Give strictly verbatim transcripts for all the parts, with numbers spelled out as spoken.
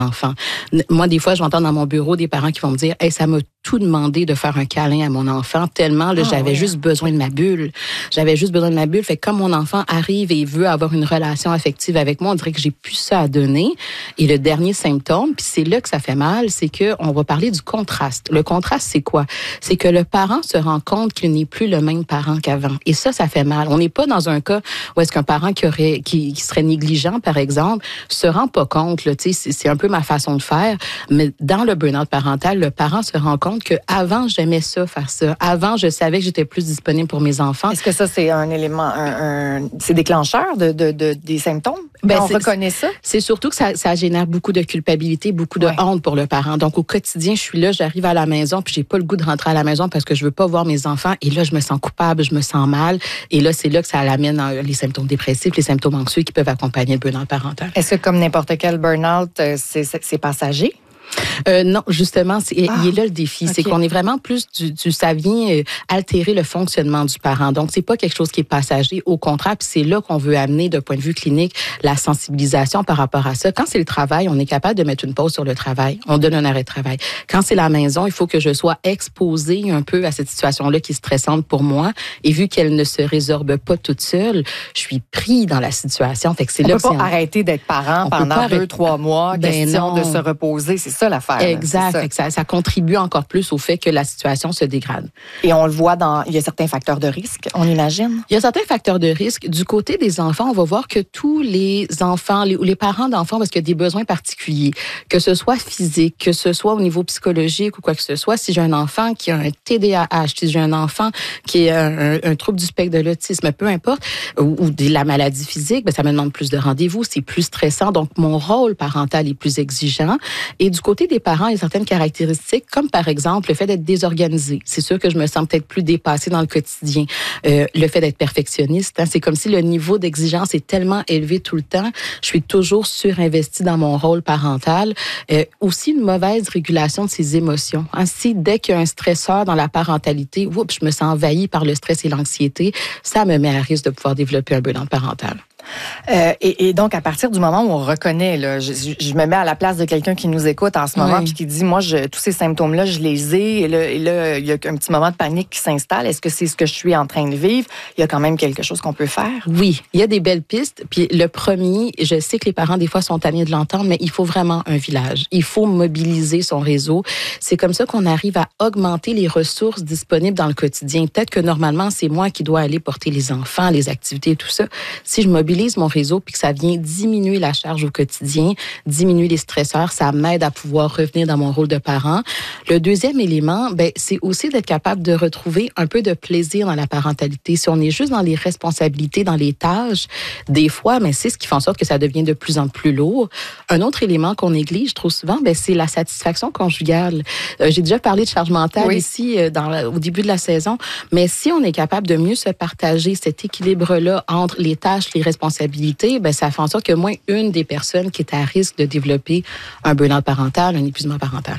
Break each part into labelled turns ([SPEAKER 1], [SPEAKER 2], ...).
[SPEAKER 1] enfant. Moi, des fois, j'entends dans mon bureau des parents qui vont me dire « Hey, ça m'a tout demandé de faire un câlin à mon enfant, tellement là, ah, j'avais ouais. juste besoin de ma bulle. J'avais juste besoin de ma bulle. » Fait que comme mon enfant arrive et veut avoir une relation affective avec moi, on dirait que j'ai plus ça à donner. Et le dernier symptôme, puis c'est là que ça fait mal, c'est que on va parler du contraste. Le contraste, c'est quoi? C'est que le parent se rend compte qu'il n'est plus le même parent qu'avant. Et ça, ça fait mal. On n'est pas dans un cas où est-ce qu'un parent qui aurait, qui, qui serait négligent, par exemple, se rend pas compte. Là, c'est, c'est un peu ma façon de faire. Mais dans le burn-out parental, le parent se rend compte que avant j'aimais ça, faire ça. Avant, je savais que j'étais plus disponible pour mes enfants.
[SPEAKER 2] Est-ce que ça, c'est un élément, un, un, c'est déclencheur de, de, de, des symptômes? Ben, on reconnaît ça?
[SPEAKER 1] C'est surtout que ça, ça génère beaucoup de culpabilité, beaucoup de ouais. honte pour le parent. Donc, au quotidien, je suis là, j'arrive à la maison, puis j'ai pas le goût de rentrer à la maison parce que je veux pas voir mes enfants. Et là, je me sens coupable, je me sens mal. Et là, c'est là que ça amène les symptômes dépressifs, les symptômes anxieux qui peuvent accompagner le burn-out parental.
[SPEAKER 2] Est-ce que, comme n'importe quel burn-out, c'est, c'est, c'est passager?
[SPEAKER 1] Euh, non, justement, c'est, ah, il est là le défi. Okay. C'est qu'on est vraiment plus du, du ça vient euh, altérer le fonctionnement du parent. Donc, c'est pas quelque chose qui est passager. Au contraire, puis c'est là qu'on veut amener, d'un point de vue clinique, la sensibilisation par rapport à ça. Quand c'est le travail, on est capable de mettre une pause sur le travail. On donne un arrêt de travail. Quand c'est la maison, il faut que je sois exposée un peu à cette situation-là qui est stressante pour moi. Et vu qu'elle ne se résorbe pas toute seule, je suis pris dans la situation. Fait que c'est
[SPEAKER 2] on
[SPEAKER 1] là
[SPEAKER 2] peut
[SPEAKER 1] que
[SPEAKER 2] pas
[SPEAKER 1] c'est
[SPEAKER 2] arrêter d'être parent
[SPEAKER 1] on
[SPEAKER 2] pendant deux, trois mois.
[SPEAKER 1] Ben
[SPEAKER 2] question
[SPEAKER 1] non.
[SPEAKER 2] de se reposer. C'est ça l'affaire.
[SPEAKER 1] Exact. Ça. Ça, ça contribue encore plus au fait que la situation se dégrade.
[SPEAKER 2] Et on le voit dans... Il y a certains facteurs de risque, on imagine?
[SPEAKER 1] Il y a certains facteurs de risque. Du côté des enfants, on va voir que tous les enfants, les, ou les parents d'enfants, parce qu'il y a des besoins particuliers, que ce soit physique, que ce soit au niveau psychologique ou quoi que ce soit, si j'ai un enfant qui a un T D A H, si j'ai un enfant qui a un, un, un trouble du spectre de l'autisme, peu importe, ou, ou de la maladie physique, ben ça me demande plus de rendez-vous, c'est plus stressant. Donc, mon rôle parental est plus exigeant. Et du côté des parents, il y a certaines caractéristiques, comme par exemple le fait d'être désorganisé. C'est sûr que je me sens peut-être plus dépassée dans le quotidien. Euh, le fait d'être perfectionniste, hein, c'est comme si le niveau d'exigence est tellement élevé tout le temps. Je suis toujours surinvestie dans mon rôle parental. Euh, aussi une mauvaise régulation de ses émotions. Hein, si dès qu'il y a un stresseur dans la parentalité, oups, je me sens envahie par le stress et l'anxiété, ça me met à risque de pouvoir développer un burn-out parental.
[SPEAKER 2] Euh, et, et donc, à partir du moment où on reconnaît, là, je, je me mets à la place de quelqu'un qui nous écoute en ce moment oui. puis qui dit, moi, je, tous ces symptômes-là, je les ai. Et là, et là, il y a un petit moment de panique qui s'installe. Est-ce que c'est ce que je suis en train de vivre? Il y a quand même quelque chose qu'on peut faire?
[SPEAKER 1] Oui, il y a des belles pistes. Puis le premier, je sais que les parents, des fois, sont tannés de l'entendre, mais il faut vraiment un village. Il faut mobiliser son réseau. C'est comme ça qu'on arrive à augmenter les ressources disponibles dans le quotidien. Peut-être que normalement, c'est moi qui dois aller porter les enfants, les activités et tout ça. Si je mobilise mon réseau puis que ça vient diminuer la charge au quotidien, diminuer les stresseurs, ça m'aide à pouvoir revenir dans mon rôle de parent. Le deuxième élément, ben c'est aussi d'être capable de retrouver un peu de plaisir dans la parentalité. Si on est juste dans les responsabilités, dans les tâches, des fois, mais c'est ce qui fait en sorte que ça devient de plus en plus lourd. Un autre élément qu'on néglige trop souvent, ben c'est la satisfaction conjugale. Euh, j'ai déjà parlé de charge mentale oui. ici euh, dans la, au début de la saison, mais si on est capable de mieux se partager cet équilibre-là entre les tâches, les responsabilités, responsabilité, ben ça fait en sorte que moins une des personnes qui est à risque de développer un burn-out parental, un épuisement parental.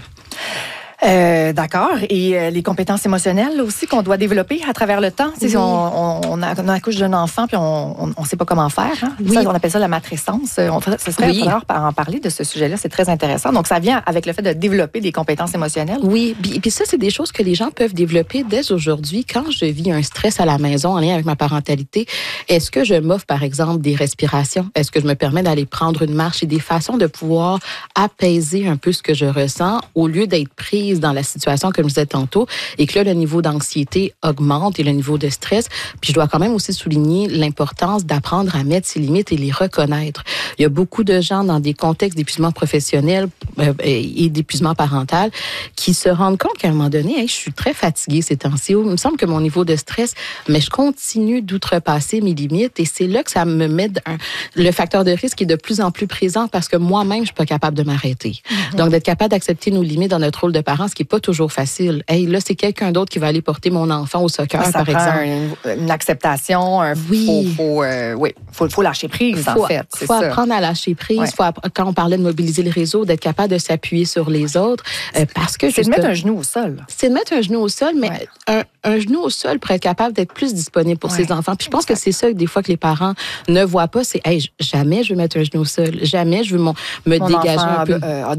[SPEAKER 2] Euh, d'accord. Et euh, les compétences émotionnelles aussi qu'on doit développer à travers le temps. Oui. Si on, on, on, a, on accouche d'un enfant puis on ne sait pas comment faire. Hein? Oui. Ça, on appelle ça la matrescence. On, ce serait oui. falloir en parler de ce sujet-là. C'est très intéressant. Donc, ça vient avec le fait de développer des compétences émotionnelles.
[SPEAKER 1] Oui. Et puis ça, c'est des choses que les gens peuvent développer dès aujourd'hui. Quand je vis un stress à la maison en lien avec ma parentalité, est-ce que je m'offre, par exemple, des respirations? Est-ce que je me permets d'aller prendre une marche et des façons de pouvoir apaiser un peu ce que je ressens au lieu d'être prise dans la situation, comme je disais tantôt, et que là, le niveau d'anxiété augmente et le niveau de stress. Puis je dois quand même aussi souligner l'importance d'apprendre à mettre ses limites et les reconnaître. Il y a beaucoup de gens dans des contextes d'épuisement professionnel euh, et d'épuisement parental qui se rendent compte qu'à un moment donné, hey, je suis très fatiguée ces temps-ci. Il me semble que mon niveau de stress, mais je continue d'outrepasser mes limites et c'est là que ça me met un, le facteur de risque est de plus en plus présent parce que moi-même, je suis pas capable de m'arrêter. Mm-hmm. Donc, d'être capable d'accepter nos limites dans notre rôle de parent, ce qui est pas toujours facile. Hey, là, c'est quelqu'un d'autre qui va aller porter mon enfant au soccer,
[SPEAKER 2] ça
[SPEAKER 1] par
[SPEAKER 2] prend
[SPEAKER 1] exemple.
[SPEAKER 2] Une, une acceptation, un
[SPEAKER 1] oui.
[SPEAKER 2] faut, faut, euh, oui, faut, faut lâcher prise,
[SPEAKER 1] faut,
[SPEAKER 2] en fait.
[SPEAKER 1] Il faut apprendre à lâcher prise. Ouais. Faut, quand on parlait de mobiliser le réseau, d'être capable de s'appuyer sur les autres. Euh, parce que
[SPEAKER 2] c'est de mettre un genou au sol.
[SPEAKER 1] C'est de mettre un genou au sol, mais ouais. un, un genou au sol pour être capable d'être plus disponible pour ouais. ses enfants. Puis je pense exact. que c'est ça que des fois que les parents ne voient pas, c'est hey, jamais je veux mettre un genou au sol, jamais je veux mon, me
[SPEAKER 2] mon
[SPEAKER 1] dégager
[SPEAKER 2] enfant
[SPEAKER 1] un peu.
[SPEAKER 2] A, a